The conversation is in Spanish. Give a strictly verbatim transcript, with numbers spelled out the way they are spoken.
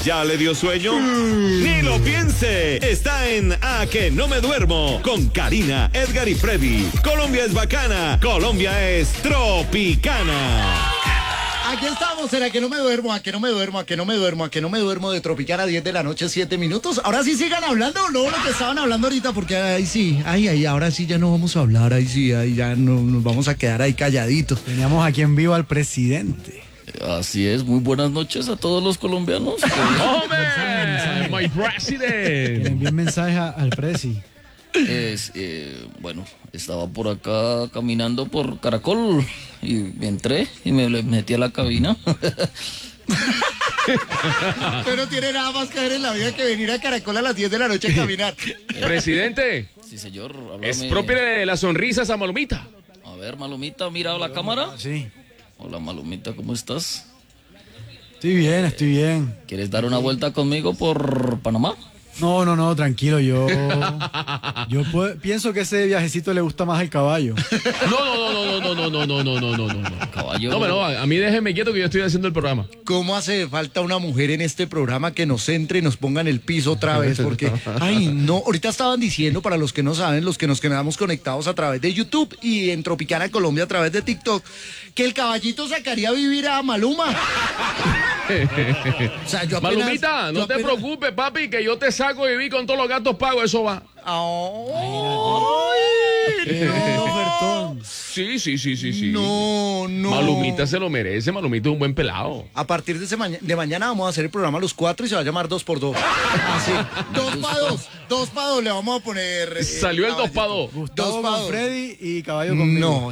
¿Ya le dio sueño? ¡Ni lo piense! Está en A Que No Me Duermo con Karina, Edgar y Freddy. Colombia es bacana, Colombia es tropicana. Aquí estamos, ¿será que no me duermo? ¿A que no me duermo? ¿A que no me duermo? ¿A que no me duermo? De Tropicana, diez de la noche, siete minutos. Ahora sí sigan hablando o no lo que estaban hablando ahorita, porque ahí sí, ay, ay, ahora sí ya no vamos a hablar, ahí sí, ahí ya no, nos vamos a quedar ahí calladitos. Teníamos aquí en vivo al presidente. Así es, muy buenas noches a todos los colombianos. ¡Hombre! ¡My president! Le envié un mensaje a- al presi. Es, eh, bueno, estaba por acá caminando por Caracol y entré y me le metí a la cabina. Usted no tiene nada más que ver en la vida que venir a Caracol a las diez de la noche a caminar. Presidente, Sí, señor. Háblame. es propia de la sonrisa esa malomita. A ver, Malumita, mira la cámara. Sí. Hola, Malumita, ¿cómo estás? Estoy bien, estoy bien. ¿Quieres dar una vuelta conmigo por Panamá? No, no, no, tranquilo, yo. Yo pu- pienso que ese viajecito le gusta más al caballo. No, no, no, no, no, no, no, no, no, no, no, no. Caballo. No, pero a, a mí déjeme quieto que yo estoy haciendo el programa. ¿Cómo hace falta una mujer en este programa que nos entre y nos ponga en el piso otra vez? Porque, ay, no, ahorita estaban diciendo, para los que no saben, los que nos quedamos conectados a través de YouTube y en Tropicana Colombia a través de TikTok, que el caballito sacaría a vivir a Maluma. O sea, yo apenas- Malumita, no yo te apenas- preocupes, papi, que yo te saco y viví con todos los gastos pagos, eso va. Ay, Tremendo ofertón. Sí, sí, sí, sí, sí. no, no. Malumita se lo merece, Malumita es un buen pelado. A partir de, ese maña- de mañana vamos a hacer el programa los cuatro y se va a llamar dos por dos. Así, dos para dos, dos para dos le vamos a poner. eh, Salió el dos caballito. pa' dos. Gustavo Dos pa' con dos. Freddy y caballo conmigo. No,